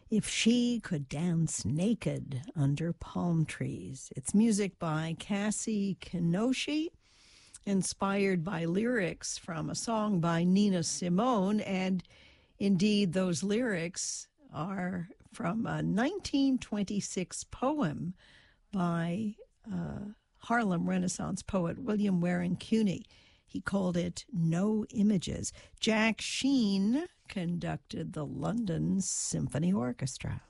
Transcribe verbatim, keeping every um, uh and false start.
If She Could Dance Naked Under Palm Trees. It's music by Cassie Kinoshi, inspired by lyrics from a song by Nina Simone. And indeed, those lyrics are from a nineteen twenty-six poem by uh, Harlem Renaissance poet William Warren Cuny. He called it No Images. Jack Sheen conducted the London Symphony Orchestra.